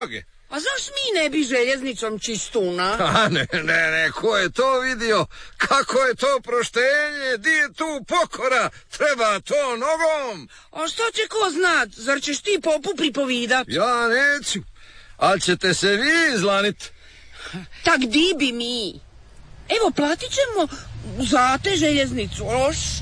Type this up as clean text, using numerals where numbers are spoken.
A zaš mi ne bi željeznicom čistuna? A ne, ko je to vidio? Kako je to proštenje? Di je tu pokora? Treba to nogom. A šta će ko znat? Zar ćeš ti popu pripovidat? Ja neću, ali ćete se vi izlanit. Tak di bi mi? Evo, platit ćemo za te željeznicu, loš.